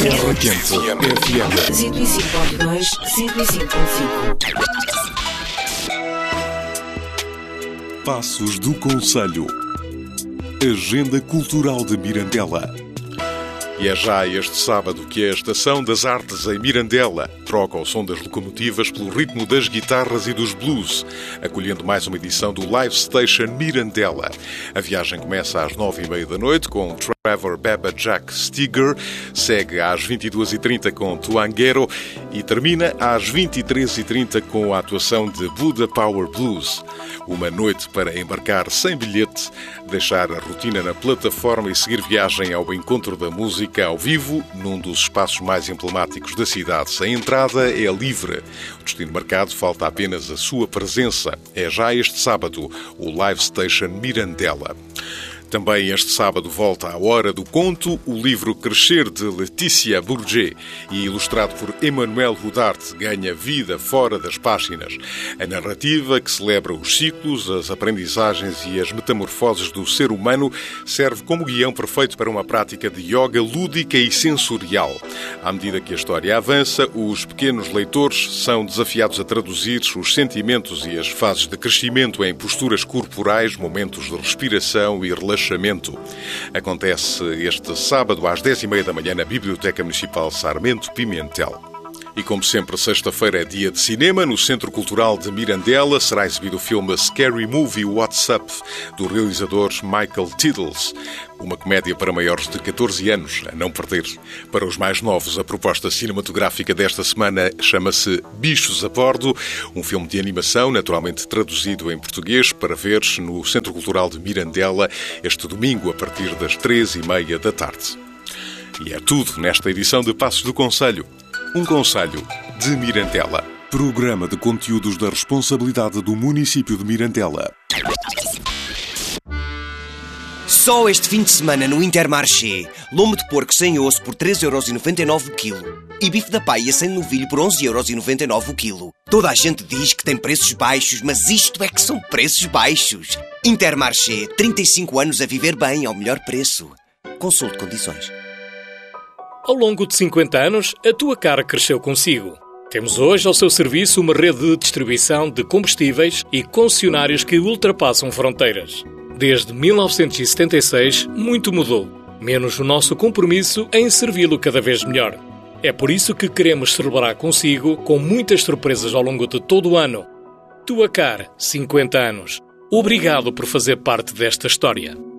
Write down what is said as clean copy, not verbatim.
Terra Quente FM 105.2, 105.5. Passos do Conselho. Agenda Cultural de Mirandela. E é já este sábado que a Estação das Artes em Mirandela troca o som das locomotivas pelo ritmo das guitarras e dos blues, acolhendo mais uma edição do Live Station Mirandela. A viagem começa às 9h30 da noite com Trevor Beba Jack Steger, segue às 22h30 com Tuanguero e termina às 23h30 com a atuação de Buddha Power Blues. Uma noite para embarcar sem bilhete, deixar a rotina na plataforma e seguir viagem ao encontro da música ao vivo num dos espaços mais emblemáticos da cidade. A entrada é livre. O destino marcado falta apenas a sua presença. É já este sábado o Live Station Mirandela. Também este sábado volta à Hora do Conto o livro Crescer de Letícia Bourget e ilustrado por Emmanuel Rodarte ganha vida fora das páginas. A narrativa que celebra os ciclos, as aprendizagens e as metamorfoses do ser humano serve como guião perfeito para uma prática de yoga lúdica e sensorial. À medida que a história avança, os pequenos leitores são desafiados a traduzir os sentimentos e as fases de crescimento em posturas corporais, momentos de respiração e relaxamento. Acontece este sábado às 10h30 da manhã na Biblioteca Municipal Sarmento Pimentel. E como sempre, sexta-feira é dia de cinema. No Centro Cultural de Mirandela será exibido o filme Scary Movie What's Up, do realizador Michael Tiddles. Uma comédia para maiores de 14 anos, a não perder. Para os mais novos, a proposta cinematográfica desta semana chama-se Bichos a Bordo, um filme de animação, naturalmente traduzido em português, para ver no Centro Cultural de Mirandela este domingo, a partir das 3h30 da tarde. E é tudo nesta edição de Passos do Conselho. Um conselho de Mirandela. Programa de conteúdos da responsabilidade do município de Mirandela. Só este fim de semana no Intermarché, lombo de porco sem osso por 3,99€ o quilo e bife da paia sem novilho por 11,99€ o quilo. Toda a gente diz que tem preços baixos, mas isto é que são preços baixos. Intermarché, 35 anos a viver bem ao melhor preço. Consulte condições. Ao longo de 50 anos, a tua cara cresceu consigo. Temos hoje ao seu serviço uma rede de distribuição de combustíveis e concessionários que ultrapassam fronteiras. Desde 1976, muito mudou, menos o nosso compromisso em servi-lo cada vez melhor. É por isso que queremos celebrar consigo com muitas surpresas ao longo de todo o ano. Tua Car, 50 anos. Obrigado por fazer parte desta história.